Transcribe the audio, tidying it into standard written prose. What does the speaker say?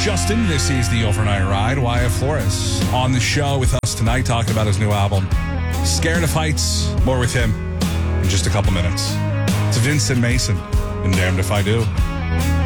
Justin. This is the Overnight Ride. Wyatt Flores on the show with us tonight talking about his new album, Scared of Heights. More with him in just a couple minutes. It's Vincent Mason and Damned If I Do.